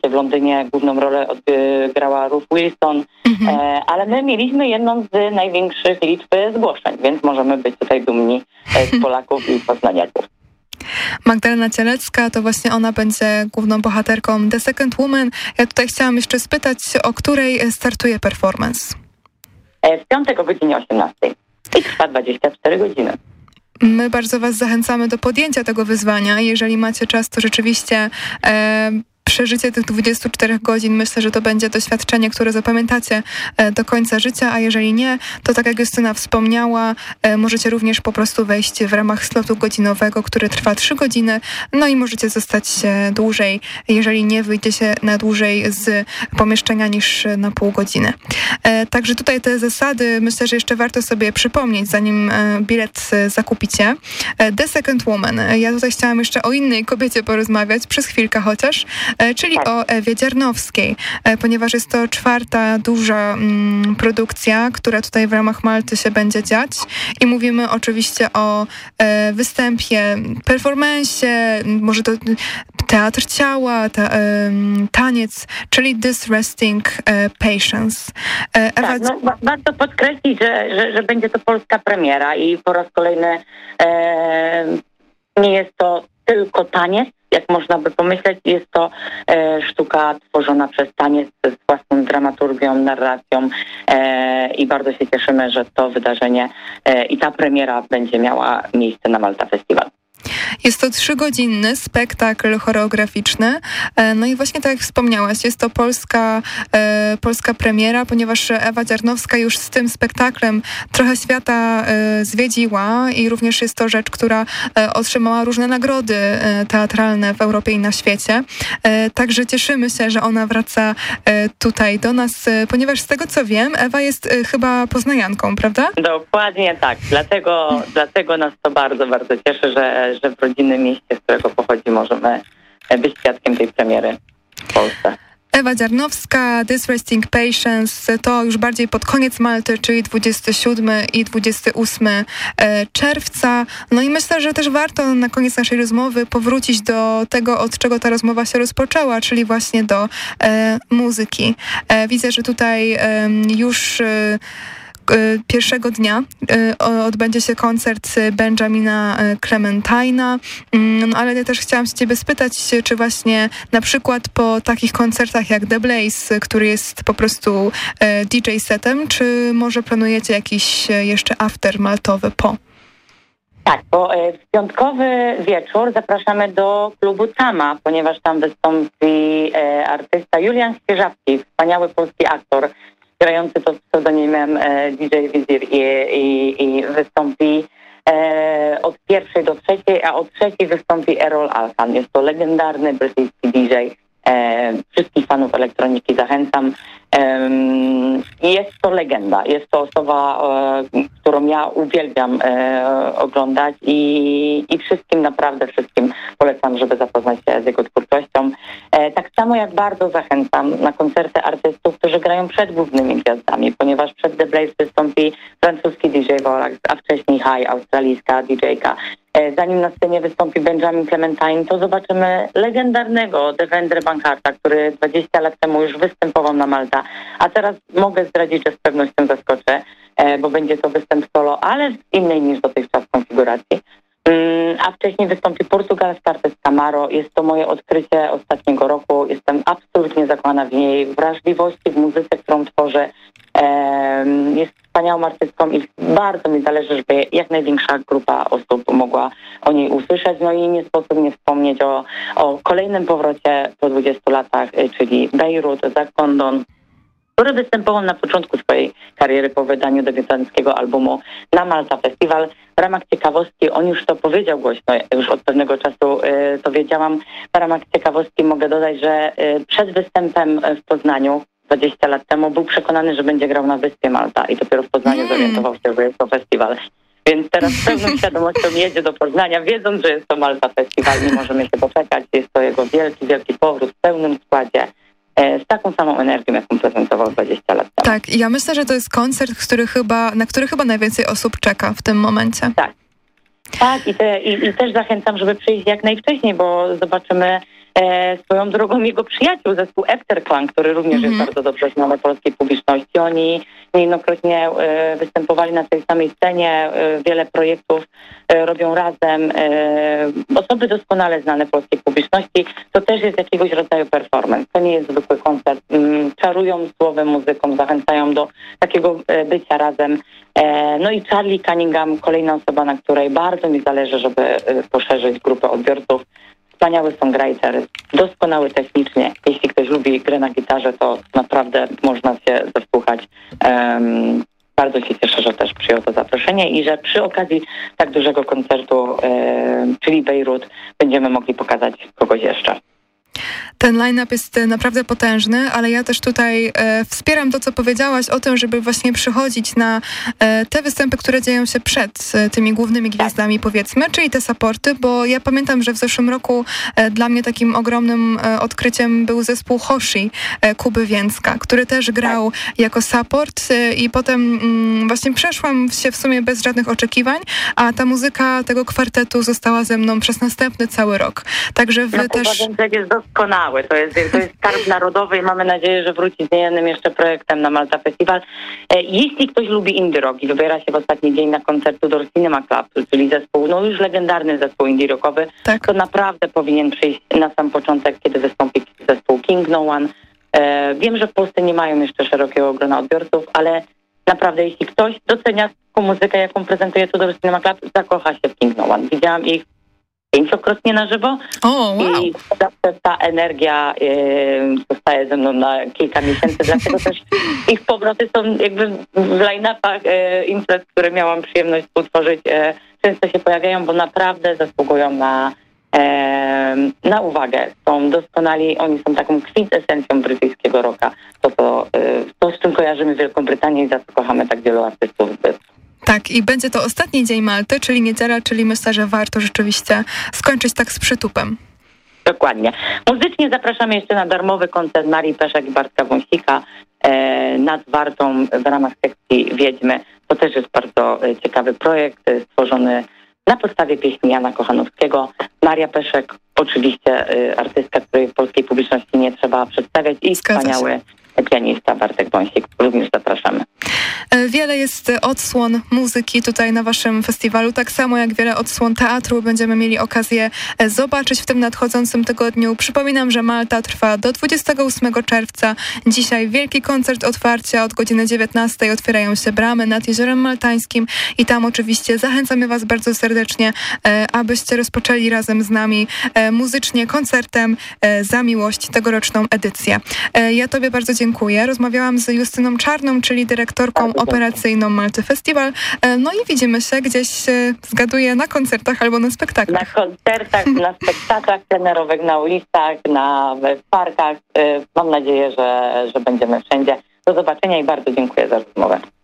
w Londynie główną rolę odgrała Ruth Wilson, ale my mieliśmy jedną z największych liczb zgłoszeń, więc możemy być tutaj dumni z Polaków i poznaniaków. Magdalena Cielecka, to właśnie ona będzie główną bohaterką The Second Woman. Ja tutaj chciałam jeszcze spytać, o której startuje performance? W piątek o godzinie 18 i trwa 24 godziny. My bardzo Was zachęcamy do podjęcia tego wyzwania. Jeżeli macie czas, to rzeczywiście przeżycie tych 24 godzin, myślę, że to będzie doświadczenie, które zapamiętacie do końca życia, a jeżeli nie, to tak jak Justyna wspomniała, możecie również po prostu wejść w ramach slotu godzinowego, który trwa 3 godziny, no i możecie zostać dłużej, jeżeli nie wyjdziecie na dłużej z pomieszczenia niż na pół godziny. Także tutaj te zasady myślę, że jeszcze warto sobie przypomnieć, zanim bilet zakupicie. The Second Woman. Ja tutaj chciałam jeszcze o innej kobiecie porozmawiać, przez chwilkę chociaż, czyli o Ewie Dziarnowskiej, ponieważ jest to 4. duża produkcja, która tutaj w ramach Malty się będzie dziać i mówimy oczywiście o występie, performance'ie, może to teatr ciała, taniec, czyli This Resting Patience. Ewa... Tak, warto podkreślić, że będzie to polska premiera i po raz kolejny nie jest to tylko taniec, jak można by pomyśleć, jest to sztuka tworzona przez taniec z własną dramaturgią, narracją i bardzo się cieszymy, że to wydarzenie i ta premiera będzie miała miejsce na Malta Festival. Jest to 3-godzinny spektakl choreograficzny. No i właśnie tak jak wspomniałaś, jest to polska premiera, ponieważ Ewa Dziarnowska już z tym spektaklem trochę świata zwiedziła i również jest to rzecz, która otrzymała różne nagrody teatralne w Europie i na świecie. Także cieszymy się, że ona wraca tutaj do nas, ponieważ z tego co wiem, Ewa jest chyba poznanianką, prawda? Dokładnie tak. Dlatego nas to bardzo, bardzo cieszy, że w rodzinnym mieście, z którego pochodzi, możemy być świadkiem tej premiery w Polsce. Ewa Dziarnowska, This Resting Patience, to już bardziej pod koniec Malty, czyli 27 i 28 czerwca. No i myślę, że też warto na koniec naszej rozmowy powrócić do tego, od czego ta rozmowa się rozpoczęła, czyli właśnie do muzyki. Widzę, że tutaj już pierwszego dnia odbędzie się koncert Benjamina Clementine'a, no ale ja też chciałam się ciebie spytać, czy właśnie na przykład po takich koncertach jak The Blaze, który jest po prostu DJ setem, czy może planujecie jakiś jeszcze after maltowy po? Tak, bo w piątkowy wieczór zapraszamy do klubu Tama, ponieważ tam wystąpi artysta Julian Świeżawski, wspaniały polski aktor, grający to z pseudonimem DJ Wizir i wystąpi od 1 do 3, a od 3 wystąpi Errol Alkan. Jest to legendarny brytyjski DJ. Wszystkich fanów elektroniki zachęcam. Jest to legenda. Jest to osoba, którą ja uwielbiam oglądać i wszystkim, naprawdę wszystkim polecam, żeby zapoznać się z jego twórczością. Tak samo jak bardzo zachęcam na koncerty artystów, którzy grają przed głównymi gwiazdami, ponieważ przed The Blaze wystąpi francuski DJ Volax, a wcześniej High, australijska DJ-ka. Zanim na scenie wystąpi Benjamin Clementine, to zobaczymy legendarnego Devendra Bankarta, który 20 lat temu już występował na Malta, a teraz mogę zdradzić, że z pewnością zaskoczę, bo będzie to występ solo, ale w innej niż dotychczas konfiguracji. A wcześniej wystąpi portugalska artystka Maro. Jest to moje odkrycie ostatniego roku. Jestem absolutnie zakochana w jej wrażliwości, w muzyce, którą tworzy. Jest wspaniałą artystką i bardzo mi zależy, żeby jak największa grupa osób mogła o niej usłyszeć. No i nie sposób nie wspomnieć o kolejnym powrocie po 20 latach, czyli Beirut, Zach Condon, który występował na początku swojej kariery po wydaniu debiutanckiego albumu na Malta Festival. W ramach ciekawostki, on już to powiedział głośno, już od pewnego czasu to wiedziałam. W ramach ciekawostki mogę dodać, że przed występem w Poznaniu 20 lat temu był przekonany, że będzie grał na wyspie Malta i dopiero w Poznaniu zorientował się, że jest to festiwal. Więc teraz z pełną świadomością jedzie do Poznania, wiedząc, że jest to Malta Festival. Nie możemy się doczekać. Jest to jego wielki, wielki powrót w pełnym składzie. Z taką samą energią, jaką prezentował 20 lat temu. Tak, ja myślę, że to jest koncert, na który chyba najwięcej osób czeka w tym momencie. Tak, i też zachęcam, żeby przyjść jak najwcześniej, bo zobaczymy swoją drogą jego przyjaciół, zespół Efterklang, który również jest bardzo dobrze znany polskiej publiczności. Oni niejednokrotnie występowali na tej samej scenie, wiele projektów robią razem. Osoby doskonale znane polskiej publiczności, to też jest jakiegoś rodzaju performance. To nie jest zwykły koncert. Czarują słowem, muzyką, zachęcają do takiego bycia razem. No i Charlie Cunningham, kolejna osoba, na której bardzo mi zależy, żeby poszerzyć grupę odbiorców. Wspaniały songwriter, doskonały technicznie. Jeśli ktoś lubi grę na gitarze, to naprawdę można się zasłuchać. Bardzo się cieszę, że też przyjął to zaproszenie i że przy okazji tak dużego koncertu, czyli Bejrut, będziemy mogli pokazać kogoś jeszcze. Ten line-up jest naprawdę potężny, ale ja też tutaj wspieram to, co powiedziałaś o tym, żeby właśnie przychodzić na te występy, które dzieją się przed tymi głównymi gwiazdami, powiedzmy, czyli te supporty, bo ja pamiętam, że w zeszłym roku dla mnie takim ogromnym odkryciem był zespół Hoshi Kuby Więcka, który też grał jako support i potem właśnie przeszłam się w sumie bez żadnych oczekiwań, a ta muzyka tego kwartetu została ze mną przez następny cały rok. Także wy też... jest doskonały. To jest skarb narodowy i mamy nadzieję, że wróci z niejednym jeszcze projektem na Malta Festival. Jeśli ktoś lubi indie rock i wybiera się w ostatni dzień na koncert Tudor Cinema Club, czyli zespół, no już legendarny zespół indie rockowy, to naprawdę powinien przyjść na sam początek, kiedy wystąpi zespół King No One. Wiem, że w Polsce nie mają jeszcze szerokiego grona odbiorców, ale naprawdę jeśli ktoś docenia taką muzykę, jaką prezentuje Tudor Cinema Club, zakocha się w King No One. Widziałam ich 5-krotnie na żywo i zawsze ta energia zostaje ze mną na kilka miesięcy, dlatego też ich powroty są jakby w line-upach imprez, które miałam przyjemność współtworzyć, często się pojawiają, bo naprawdę zasługują na uwagę. Są doskonali, oni są taką kwintesencją brytyjskiego rocka. To, z czym kojarzymy Wielką Brytanię i za co kochamy tak wielu artystów. Tak, i będzie to ostatni dzień Malty, czyli niedziela, czyli myślę, że warto rzeczywiście skończyć tak z przytupem. Dokładnie. Muzycznie zapraszamy jeszcze na darmowy koncert Marii Peszek i Bartka Wąsika nad Wartą w ramach sekcji Wiedźmy. To też jest bardzo ciekawy projekt stworzony na podstawie pieśni Jana Kochanowskiego. Maria Peszek, oczywiście artystka, której w polskiej publiczności nie trzeba przedstawiać, i wspaniały pianista Bartek Wąsik. Również zapraszamy. Wiele jest odsłon muzyki tutaj na waszym festiwalu, tak samo jak wiele odsłon teatru będziemy mieli okazję zobaczyć w tym nadchodzącym tygodniu. Przypominam, że Malta trwa do 28 czerwca. Dzisiaj wielki koncert otwarcia od godziny 19 otwierają się bramy nad Jeziorem Maltańskim i tam oczywiście zachęcamy was bardzo serdecznie, abyście rozpoczęli razem z nami muzycznie koncertem Za miłość tegoroczną edycję. Ja tobie bardzo dziękuję. Rozmawiałam z Justyną Czarną, czyli dyrektorką operacyjną Malty Festival. No i widzimy się gdzieś, zgaduję, na koncertach albo na spektaklach. Na koncertach, na spektaklach plenerowych, na ulicach, w parkach. Mam nadzieję, że będziemy wszędzie. Do zobaczenia i bardzo dziękuję za rozmowę.